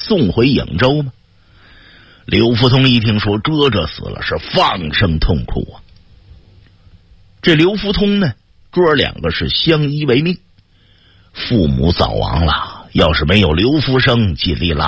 送回颍州吗？刘福通一听说遮遮死了，是放声痛哭啊。这刘福通呢，哥两个是相依为命，父母早亡了，要是没有刘福生尽力拉